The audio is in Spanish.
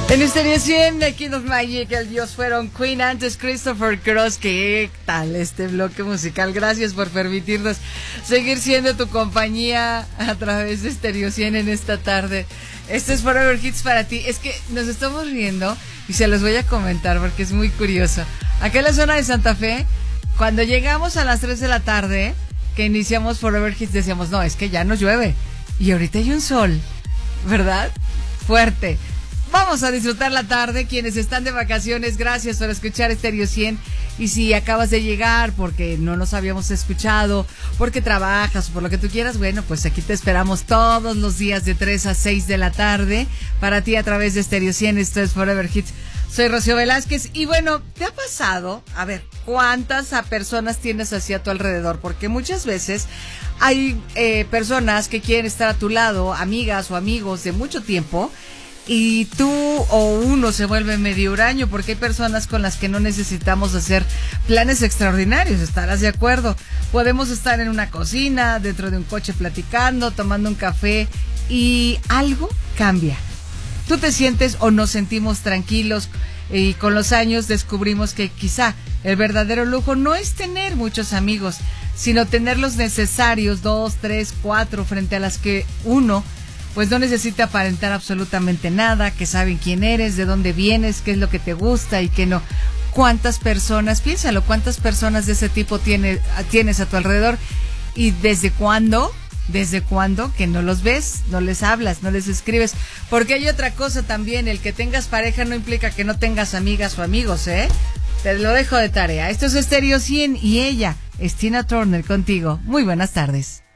En Estéreo 100, aquí nos Magic, el Dios fueron Queen, antes Christopher Cross. ¿Qué tal este bloque musical? Gracias por permitirnos seguir siendo tu compañía a través de Estéreo 100 en esta tarde. Este es Forever Hits para ti. Es que nos estamos riendo y se los voy a comentar porque es muy curioso. Acá en la zona de Santa Fe, cuando llegamos a las 3 de la tarde, que iniciamos Forever Hits, decíamos, no, es que ya no llueve. Y ahorita hay un sol, ¿verdad? Fuerte. Vamos a disfrutar la tarde. Quienes están de vacaciones, gracias por escuchar Estéreo 100. Y si acabas de llegar porque no nos habíamos escuchado, porque trabajas o por lo que tú quieras, bueno, pues aquí te esperamos todos los días de 3 a 6 de la tarde para ti a través de Estéreo 100. Esto es Forever Hits. Soy Rocío Velázquez y bueno, ¿te ha pasado? A ver, ¿cuántas personas tienes así a tu alrededor? Porque muchas veces hay personas que quieren estar a tu lado, amigas o amigos de mucho tiempo, y tú o uno se vuelve medio huraño porque hay personas con las que no necesitamos hacer planes extraordinarios, ¿estarás de acuerdo? Podemos estar en una cocina, dentro de un coche platicando, tomando un café y algo cambia. Tú te sientes o nos sentimos tranquilos y con los años descubrimos que quizá el verdadero lujo no es tener muchos amigos, sino tener los necesarios, 2, 3, 4, frente a las que uno pues no necesita aparentar absolutamente nada, que saben quién eres, de dónde vienes, qué es lo que te gusta y qué no. ¿Cuántas personas, piénsalo, cuántas personas de ese tipo tienes a tu alrededor y desde cuándo que no los ves, no les hablas, no les escribes? Porque hay otra cosa también, el que tengas pareja no implica que no tengas amigas o amigos, ¿eh? Te lo dejo de tarea. Esto es Estéreo 100 y ella es Tina Turner contigo. Muy buenas tardes.